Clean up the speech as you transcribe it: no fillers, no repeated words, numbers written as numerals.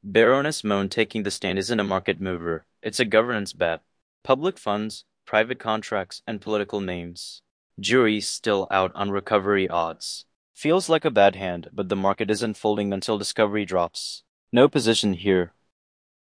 Baroness Moan taking the stand isn't a market mover, it's a governance bet. Public funds, private contracts, and political names. Jury's still out on recovery odds. Feels like a bad hand, but the market isn't folding until discovery drops. No position here,